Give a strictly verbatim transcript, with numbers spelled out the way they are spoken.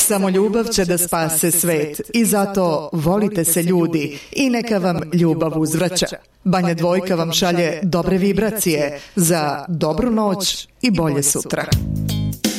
Samo ljubav će da spase svet i zato volite se ljudi i neka vam ljubav uzvraća. Banja Dvojka vam šalje dobre vibracije za dobru noć i bolje sutra.